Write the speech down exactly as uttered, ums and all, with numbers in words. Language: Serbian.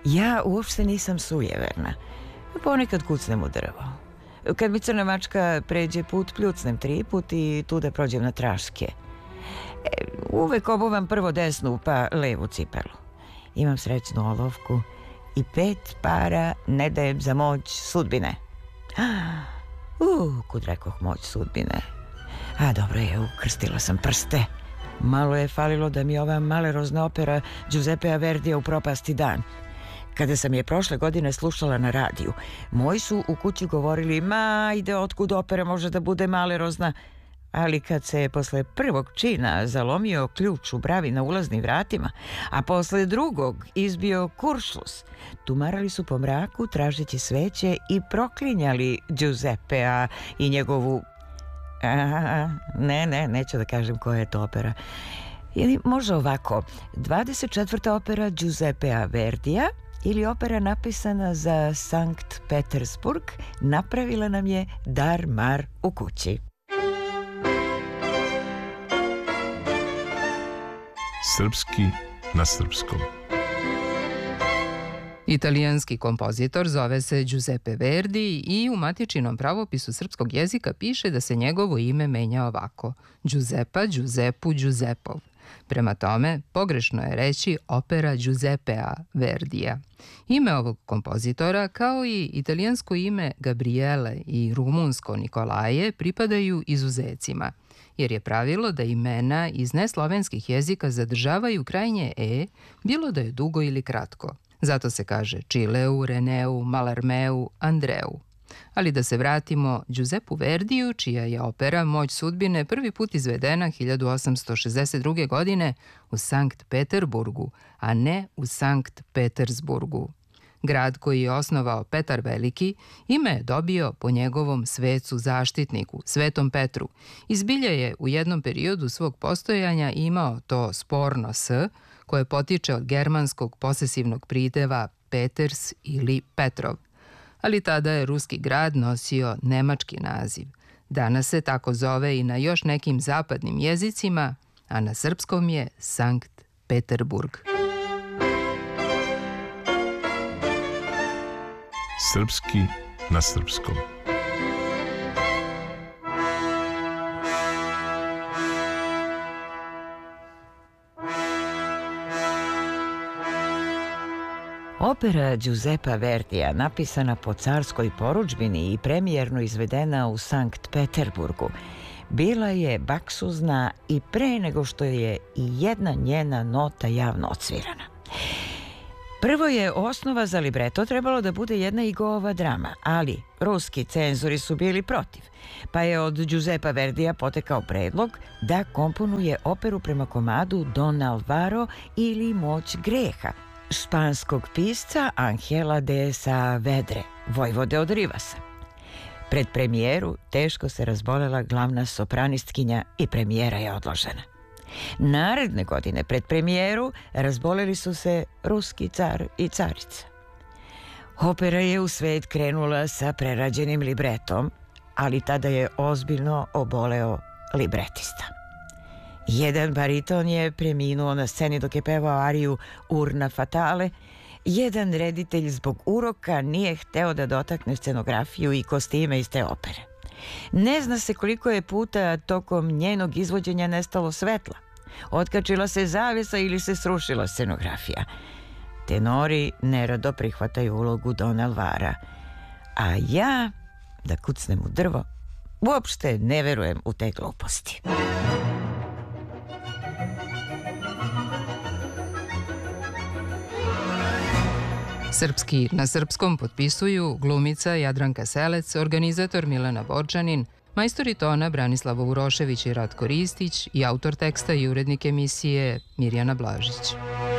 Ja uopšte nisam sujeverna. Ponekad kucnem u drvo. Kad mi crna mačka pređe put, pljucnem tri put i tu da prođem na traške. E, uvek obuvam prvo desnu pa levu cipelu. Imam srećnu olovku i pet para ne dajem za moć sudbine. Uh, kud rekoh moć sudbine. A dobro je, ukrstila sam prste. Malo je falilo da mi ova malerozna opera Giuseppea Verdija upropasti dan. Kada sam je prošle godine slušala na radiju, moji su u kući govorili, ma ide otkud opera može da bude malerozna. Ali kad se je posle prvog čina zalomio ključ u bravi na ulaznim vratima, a posle drugog izbio kuršlus, tumarali su po mraku tražeći sveće i proklinjali Giuseppea i njegovu... A, ne, ne, neću da kažem koja je to opera. Ili može ovako, dvadeset četvrta opera Giuseppea Verdija ili opera napisana za Sankt Petersburg napravila nam je dar mar u kući. Srpski na srpskom. Italijanski kompozitor zove se Giuseppe Verdi i u matičnom pravopisu srpskog jezika piše da se njegovo ime menja ovako: Giuseppa, Giuseppu, Giuseppov. Prema tome, pogrešno je reći opera Giuseppea Verdija. Ime ovog kompozitora, kao i italijansko ime Gabriele i rumunsko Nikolaje, pripadaju izuzecima, jer je pravilo da imena iz neslovenskih jezika zadržavaju krajnje e, bilo da je dugo ili kratko. Zato se kaže Čileu, Reneu, Malarmeu, Andreu. Ali da se vratimo Giuseppu Verdiju, čija je opera Moć sudbine prvi put izvedena hiljadu osamsto šezdeset druge. godine u Sankt Peterburgu, a ne u Sankt Petersburgu. Grad koji je osnovao Petar Veliki ime je dobio po njegovom svecu zaštitniku, Svetom Petru. Izbilja je u jednom periodu svog postojanja imao to sporno s, koje potiče od germanskog posesivnog prideva Peters ili Petrov. Ali tada je ruski grad nosio nemački naziv. Danas se tako zove i na još nekim zapadnim jezicima, a na srpskom je Sankt Peterburg. Srpski na srpskom. Opera Giuseppa Verdija, napisana po carskoj porudžbini i premijerno izvedena u Sankt Peterburgu, bila je baksuzna i pre nego što je i jedna njena nota javno odsvirana. Prvo je osnova za libreto trebalo da bude jedna Igova drama, ali ruski cenzori su bili protiv, pa je od Giuseppa Verdija potekao predlog da komponuje operu prema komadu Don Alvaro ili Moć greha, španskog pisca Angela de Saavedre, vojvode od Rivasa. Pred premijeru teško se razbolela glavna sopranistkinja i premijera je odložena. Naredne godine pred premijeru razboleli su se ruski car i carica. Opera je u svet krenula sa prerađenim libretom, ali tada je ozbiljno oboleo libretista. Jedan bariton je preminuo na sceni dok je pevao ariju Urna Fatale, jedan reditelj zbog uroka nije hteo da dotakne scenografiju i kostime iz te opere. Ne zna se koliko je puta tokom njenog izvođenja nestalo svetla. Otkačila se zavesa ili se srušila scenografija. Tenori nerado prihvataju ulogu Don Alvara, a ja, da kucnem u drvo, uopšte ne verujem u te gluposti. Srpski na srpskom potpisuju glumica Jadranka Selec, organizator Milena Borčanin, majstori tona Branislava Urošević i Ratko Ristić i autor teksta i urednik emisije Mirjana Blažić.